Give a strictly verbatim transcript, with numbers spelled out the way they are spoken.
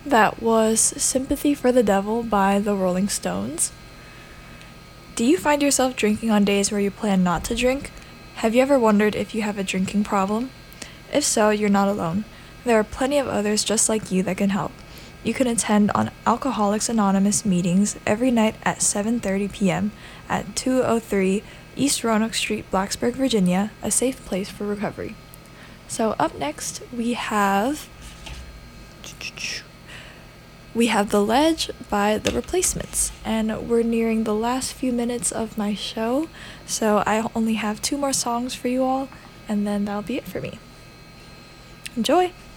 That was Sympathy for the Devil by the Rolling Stones. Do you find yourself drinking on days where you plan not to drink? Have you ever wondered if you have a drinking problem? If so, you're not alone. There are plenty of others just like you that can help. You can attend on Alcoholics Anonymous meetings every night at seven thirty p.m. at two oh three East Roanoke Street, Blacksburg, Virginia, a safe place for recovery. So up next, we have... We have The Ledge by The Replacements, and we're nearing the last few minutes of my show, so I only have two more songs for you all, and then that'll be it for me. Enjoy!